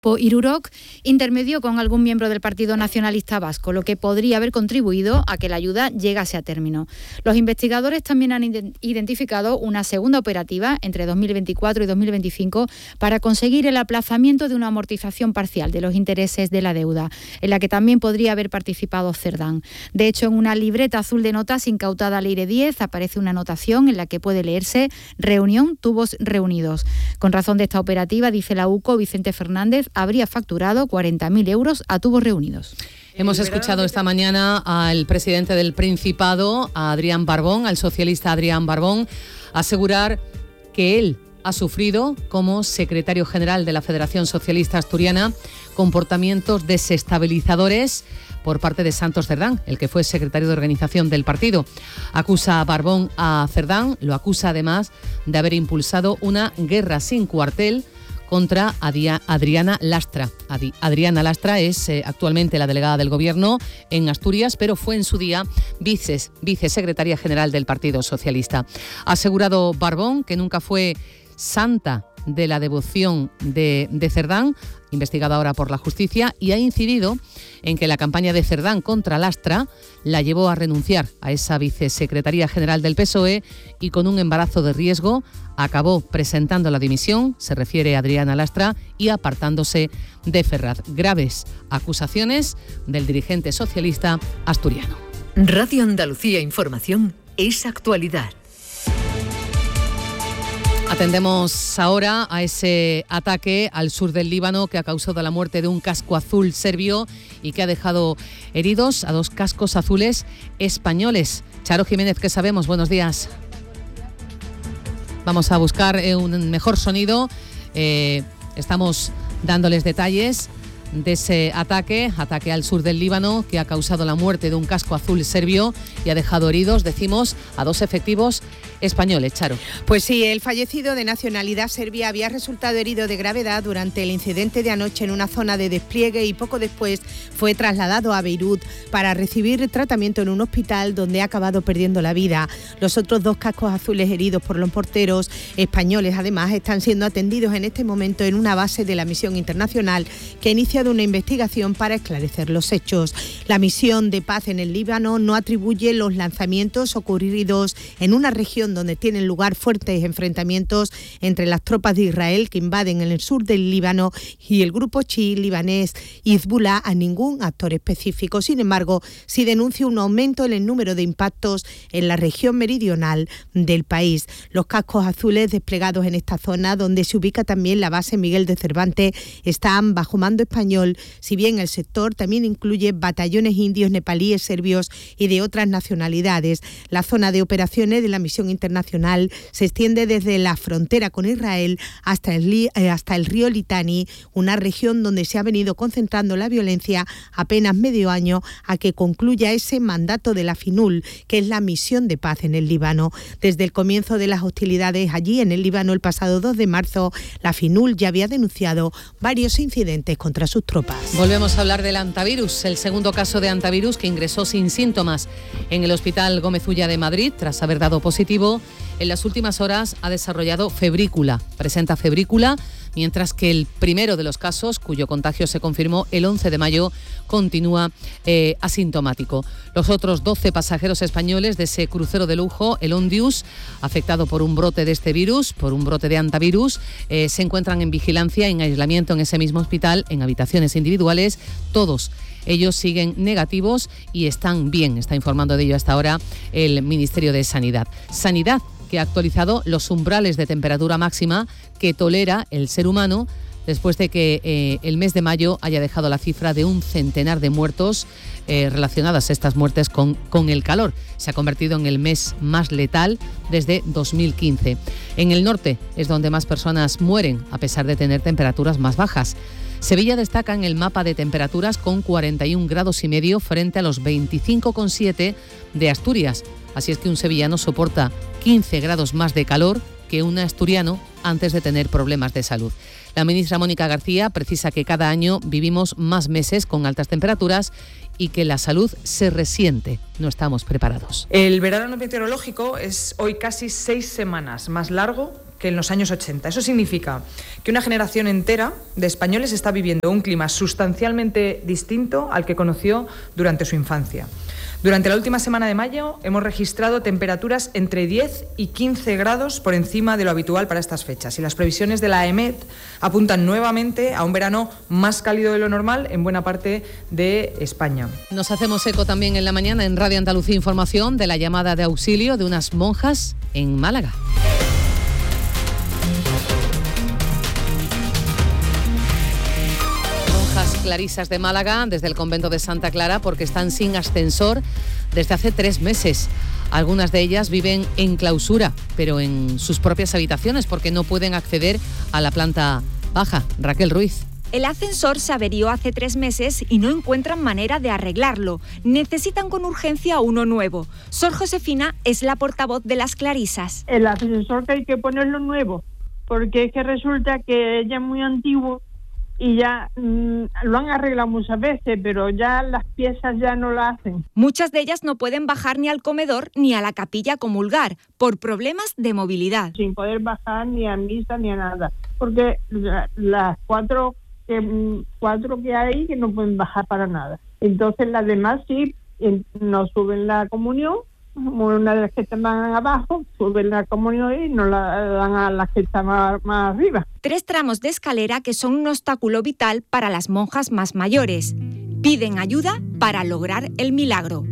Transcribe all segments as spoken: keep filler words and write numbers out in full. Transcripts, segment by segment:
Irurok intermedió con algún miembro del Partido Nacionalista Vasco, lo que podría haber contribuido a que la ayuda llegase a término. Los investigadores también han identificado una segunda operativa entre dos mil veinticuatro y dos mil veinticinco para conseguir el aplazamiento de una amortización parcial de los intereses de la deuda, en la que también podría haber participado Cerdán. De hecho, en una libreta azul de notas incautada al Leire diez aparece una anotación en la que puede leerse reunión tubos reunidos. Con razón de esta operativa, dice la U C O, Vicente Fernández habría facturado cuarenta mil euros a tubos reunidos. Hemos escuchado esta mañana al presidente del Principado, a Adrián Barbón, al socialista Adrián Barbón, asegurar que él ha sufrido, como secretario general de la Federación Socialista Asturiana, comportamientos desestabilizadores por parte de Santos Cerdán, el que fue secretario de organización del partido. Acusa a Barbón a Cerdán, lo acusa además de haber impulsado una guerra sin cuartel contra Adriana Lastra. Adriana Lastra es eh, actualmente la delegada del Gobierno en Asturias, pero fue en su día vices, vicesecretaria general del Partido Socialista. Ha asegurado Barbón que nunca fue santa de la devoción de, de Cerdán, investigada ahora por la justicia, y ha incidido en que la campaña de Cerdán contra Lastra la llevó a renunciar a esa vicesecretaría general del P S O E y con un embarazo de riesgo acabó presentando la dimisión, se refiere a Adriana Lastra, y apartándose de Ferraz. Graves acusaciones del dirigente socialista asturiano. Radio Andalucía Información es actualidad. Atendemos ahora a ese ataque al sur del Líbano que ha causado la muerte de un casco azul serbio y que ha dejado heridos a dos cascos azules españoles. Charo Jiménez, ¿qué sabemos? Buenos días. Vamos a buscar un mejor sonido. Eh, estamos dándoles detalles de ese ataque, ataque al sur del Líbano, que ha causado la muerte de un casco azul serbio y ha dejado heridos, decimos, a dos efectivos españoles. Charo. Pues sí, el fallecido de nacionalidad serbia había resultado herido de gravedad durante el incidente de anoche en una zona de despliegue y poco después fue trasladado a Beirut para recibir tratamiento en un hospital donde ha acabado perdiendo la vida. Los otros dos cascos azules heridos por los porteros españoles, además, están siendo atendidos en este momento en una base de la misión internacional que ha iniciado una investigación para esclarecer los hechos. La misión de paz en el Líbano no atribuye los lanzamientos ocurridos en una región donde tienen lugar fuertes enfrentamientos entre las tropas de Israel que invaden en el sur del Líbano y el grupo chií libanés Hezbollah a ningún actor específico. Sin embargo, sí denuncia un aumento en el número de impactos en la región meridional del país. Los cascos azules desplegados en esta zona, donde se ubica también la base Miguel de Cervantes, están bajo mando español, si bien el sector también incluye batallones indios, nepalíes, serbios y de otras nacionalidades. La zona de operaciones de la misión internacional se extiende desde la frontera con Israel hasta el, eh, hasta el río Litani, una región donde se ha venido concentrando la violencia apenas medio año a que concluya ese mandato de la FINUL, que es la misión de paz en el Líbano. Desde el comienzo de las hostilidades allí en el Líbano el pasado dos de marzo, la FINUL ya había denunciado varios incidentes contra sus tropas. Volvemos a hablar del antivirus, el segundo caso de antivirus que ingresó sin síntomas en el Hospital Gómez Ulla de Madrid tras haber dado positivo. En las últimas horas ha desarrollado febrícula, presenta febrícula, mientras que el primero de los casos, cuyo contagio se confirmó el once de mayo, continúa eh, asintomático. Los otros doce pasajeros españoles de ese crucero de lujo, el Ondius, afectado por un brote de este virus, por un brote de antivirus, eh, se encuentran en vigilancia, en aislamiento en ese mismo hospital, en habitaciones individuales. Todos ellos siguen negativos y están bien, está informando de ello hasta ahora el Ministerio de Sanidad. Sanidad, que ha actualizado los umbrales de temperatura máxima que tolera el ser humano después de que eh, el mes de mayo haya dejado la cifra de un centenar de muertos eh, relacionadas estas muertes con, con el calor. Se ha convertido en el mes más letal desde dos mil quince. En el norte es donde más personas mueren a pesar de tener temperaturas más bajas. Sevilla destaca en el mapa de temperaturas con cuarenta y un grados y medio frente a los veinticinco coma siete de Asturias. Así es que un sevillano soporta quince grados más de calor que un asturiano antes de tener problemas de salud. La ministra Mónica García precisa que cada año vivimos más meses con altas temperaturas y que la salud se resiente. No estamos preparados. El verano meteorológico es hoy casi seis semanas más largo que en los años ochenta. Eso significa que una generación entera de españoles está viviendo un clima sustancialmente distinto al que conoció durante su infancia. Durante la última semana de mayo hemos registrado temperaturas entre diez y quince grados por encima de lo habitual para estas fechas y las previsiones de la EMET apuntan nuevamente a un verano más cálido de lo normal en buena parte de España. Nos hacemos eco también en la mañana en Radio Andalucía Información de la llamada de auxilio de unas monjas en Málaga. Clarisas de Málaga, desde el convento de Santa Clara, porque están sin ascensor desde hace tres meses. Algunas de ellas viven en clausura, pero en sus propias habitaciones, porque no pueden acceder a la planta baja. Raquel Ruiz. El ascensor se averió hace tres meses y no encuentran manera de arreglarlo. Necesitan con urgencia uno nuevo. Sor Josefina es la portavoz de las Clarisas. El ascensor que hay que ponerlo nuevo, porque es que resulta que ya es muy antiguo y ya mmm, lo han arreglado muchas veces, pero ya las piezas ya no lo hacen. Muchas de ellas no pueden bajar ni al comedor ni a la capilla a comulgar, por problemas de movilidad. Sin poder bajar ni a misa ni a nada, porque la, las cuatro que, cuatro que hay que no pueden bajar para nada. Entonces las demás sí, nos suben la comunión, una de las que están abajo, suben la comunión y nos la dan a las que están más, más arriba. Tres tramos de escalera que son un obstáculo vital para las monjas más mayores. Piden ayuda para lograr el milagro.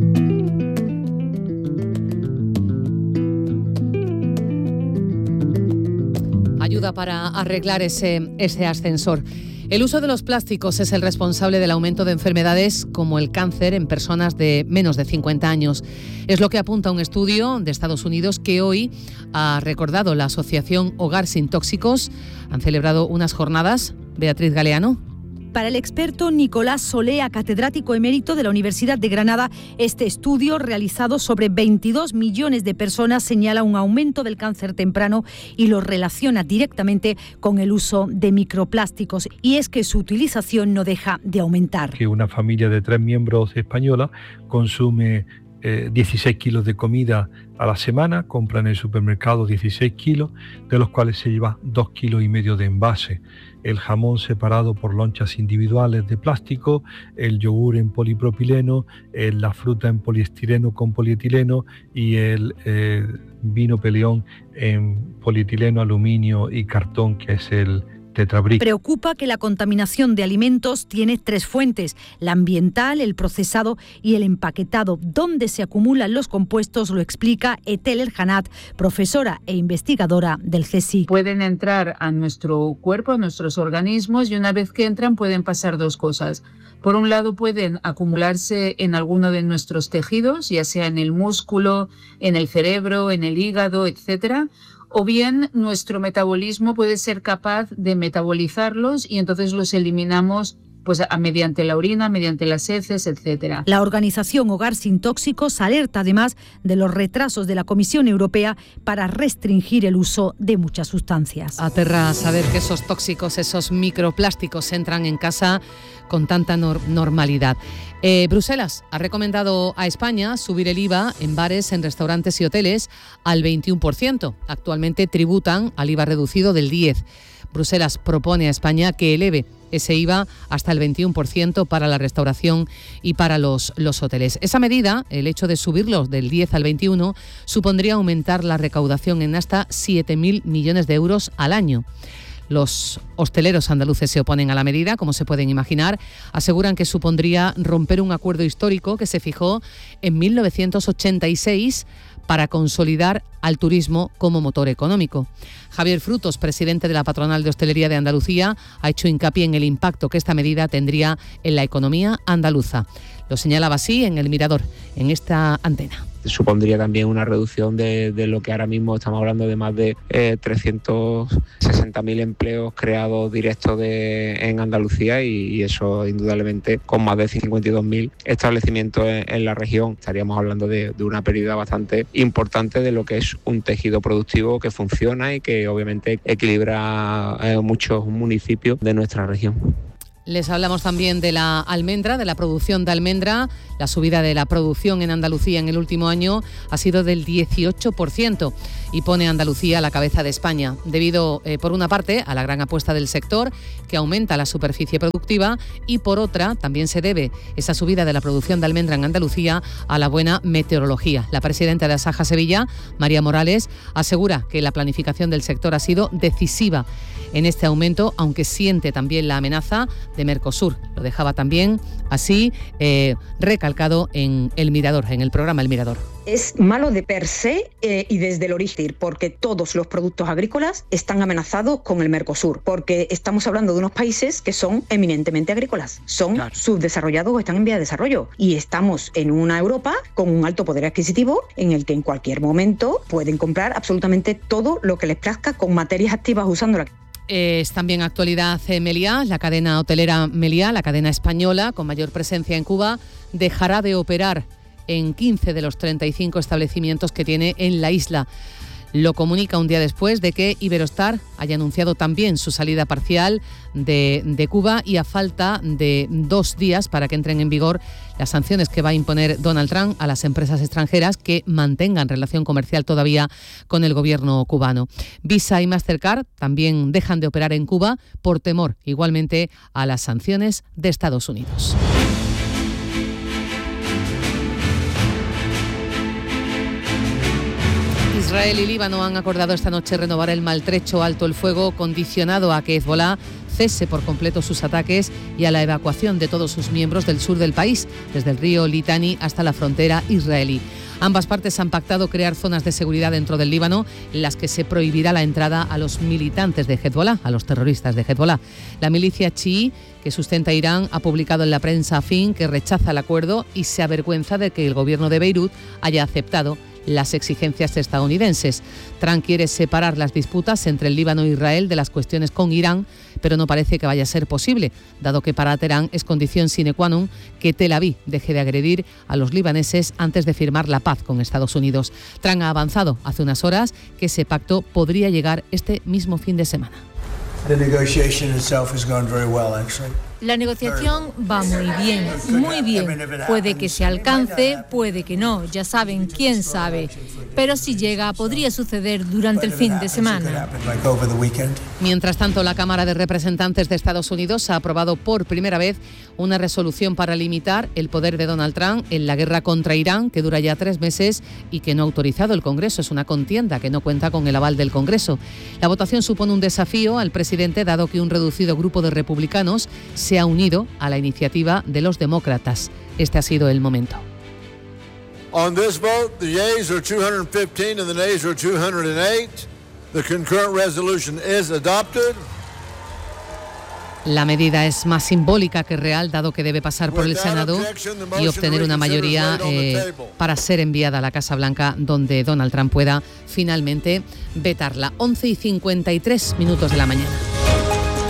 Ayuda para arreglar ese, ese ascensor. El uso de los plásticos es el responsable del aumento de enfermedades como el cáncer en personas de menos de cincuenta años. Es lo que apunta un estudio de Estados Unidos que hoy ha recordado la Asociación Hogar Sin Tóxicos. Han celebrado unas jornadas. Beatriz Galeano. Para el experto Nicolás Solea, catedrático emérito de la Universidad de Granada, este estudio realizado sobre veintidós millones de personas señala un aumento del cáncer temprano y lo relaciona directamente con el uso de microplásticos. Y es que su utilización no deja de aumentar. Que una familia de tres miembros española consume eh, dieciséis kilos de comida a la semana, compra en el supermercado dieciséis kilos, de los cuales se lleva dos kilos y medio de envase. El jamón separado por lonchas individuales de plástico, el yogur en polipropileno, el, la fruta en poliestireno con polietileno y el eh, vino peleón en polietileno, aluminio y cartón, que es el Tetrabric. Preocupa que la contaminación de alimentos tiene tres fuentes: la ambiental, el procesado y el empaquetado. ¿Dónde se acumulan los compuestos? Lo explica Etel El-Hanat, profesora e investigadora del G E S I. Pueden entrar a nuestro cuerpo, a nuestros organismos, y una vez que entran pueden pasar dos cosas. Por un lado, pueden acumularse en alguno de nuestros tejidos, ya sea en el músculo, en el cerebro, en el hígado, etcétera. O bien nuestro metabolismo puede ser capaz de metabolizarlos y entonces los eliminamos pues a, mediante la orina, mediante las heces, etcétera. La organización Hogar Sin Tóxicos alerta además de los retrasos de la Comisión Europea para restringir el uso de muchas sustancias. Aterra saber que esos tóxicos, esos microplásticos entran en casa con tanta nor- normalidad. Eh, Bruselas ha recomendado a España subir el I V A en bares, en restaurantes y hoteles al veintiuno por ciento. Actualmente tributan al I V A reducido del diez por ciento. Bruselas propone a España que eleve ese I V A hasta el veintiuno por ciento para la restauración y para los, los hoteles. Esa medida, el hecho de subirlos del diez al veintiuno, supondría aumentar la recaudación en hasta siete mil millones de euros al año. Los hosteleros andaluces se oponen a la medida, como se pueden imaginar. Aseguran que supondría romper un acuerdo histórico que se fijó en mil novecientos ochenta y seis para consolidar al turismo como motor económico. Javier Frutos, presidente de la Patronal de Hostelería de Andalucía, ha hecho hincapié en el impacto que esta medida tendría en la economía andaluza. Lo señalaba así en El Mirador, en esta antena. Supondría también una reducción de, de lo que ahora mismo estamos hablando de más de eh, trescientos sesenta mil empleos creados directos de, en Andalucía y, y eso indudablemente con más de cincuenta y dos mil establecimientos en, en la región estaríamos hablando de, de una pérdida bastante importante de lo que es un tejido productivo que funciona y que obviamente equilibra eh, muchos municipios de nuestra región. Les hablamos también de la almendra, de la producción de almendra. La subida de la producción en Andalucía en el último año ha sido del dieciocho por ciento y pone a Andalucía a la cabeza de España, debido, eh, por una parte, a la gran apuesta del sector, que aumenta la superficie productiva, y por otra, también se debe esa subida de la producción de almendra en Andalucía a la buena meteorología. La presidenta de Asaja Sevilla, María Morales, asegura que la planificación del sector ha sido decisiva en este aumento, aunque siente también la amenaza de Mercosur. Lo dejaba también así eh, recalcado en El Mirador, en el programa El Mirador. Es malo de per se eh, y desde el origen, porque todos los productos agrícolas están amenazados con el Mercosur, porque estamos hablando de unos países que son eminentemente agrícolas, son claro. subdesarrollados o están en vía de desarrollo, y estamos en una Europa con un alto poder adquisitivo en el que en cualquier momento pueden comprar absolutamente todo lo que les plazca con materias activas usándola. Es también actualidad eh, Meliá, la cadena hotelera Meliá, la cadena española con mayor presencia en Cuba, dejará de operar en quince de los treinta y cinco establecimientos que tiene en la isla. Lo comunica un día después de que Iberostar haya anunciado también su salida parcial de, de Cuba, y a falta de dos días para que entren en vigor las sanciones que va a imponer Donald Trump a las empresas extranjeras que mantengan relación comercial todavía con el gobierno cubano. Visa y Mastercard también dejan de operar en Cuba por temor igualmente a las sanciones de Estados Unidos. Israel y Líbano han acordado esta noche renovar el maltrecho alto el fuego, condicionado a que Hezbolá cese por completo sus ataques y a la evacuación de todos sus miembros del sur del país, desde el río Litani hasta la frontera israelí. Ambas partes han pactado crear zonas de seguridad dentro del Líbano en las que se prohibirá la entrada a los militantes de Hezbolá, a los terroristas de Hezbolá. La milicia chií que sustenta Irán ha publicado en la prensa afín que rechaza el acuerdo y se avergüenza de que el gobierno de Beirut haya aceptado las exigencias estadounidenses. Trump quiere separar las disputas entre el Líbano e Israel de las cuestiones con Irán, pero no parece que vaya a ser posible, dado que para Teherán es condición sine qua non que Tel Aviv deje de agredir a los libaneses antes de firmar la paz con Estados Unidos. Trump ha avanzado hace unas horas que ese pacto podría llegar este mismo fin de semana. The negotiation itself has gone very well, actually. La negociación va muy bien, muy bien. Puede que se alcance, puede que no, ya saben, quién sabe. Pero si llega, podría suceder durante el fin de semana. Mientras tanto, la Cámara de Representantes de Estados Unidos ha aprobado por primera vez una resolución para limitar el poder de Donald Trump en la guerra contra Irán, que dura ya tres meses y que no ha autorizado el Congreso. Es una contienda que no cuenta con el aval del Congreso. La votación supone un desafío al presidente, dado que un reducido grupo de republicanos se ha unido a la iniciativa de los demócratas. Este ha sido el momento. On this vote, the yeas are two hundred fifteen and the nays are two hundred eight. The concurrent resolution is adopted. La medida es más simbólica que real, dado que debe pasar por el Senado y obtener una mayoría eh, para ser enviada a la Casa Blanca, donde Donald Trump pueda finalmente vetarla. once y cincuenta y tres minutos de la mañana.